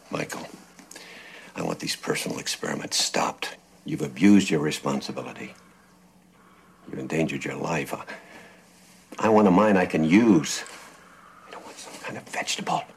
Michael, I want these personal experiments stopped. You've abused your responsibility. You've endangered your life. I want a mind I can use. I don't want some kind of vegetable.